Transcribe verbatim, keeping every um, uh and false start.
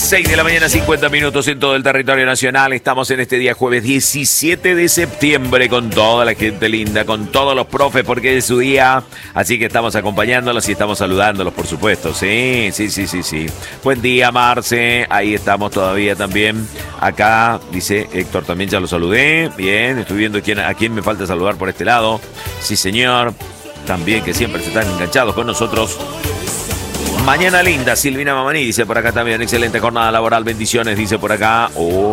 seis de la mañana, cincuenta minutos en todo el territorio nacional. Estamos en este día jueves diecisiete de septiembre con toda la gente linda, con todos los profes porque es su día. Así que estamos acompañándolos y estamos saludándolos, por supuesto. Sí, sí, sí, sí, sí. Buen día, Marce. Ahí estamos todavía también. Acá, dice Héctor, también ya lo saludé. Bien, estoy viendo quién, a quién me falta saludar por este lado. Sí, señor. También que siempre se están enganchados con nosotros. Mañana linda, Silvina Mamani dice por acá también. Excelente jornada laboral, bendiciones, dice por acá. Oh.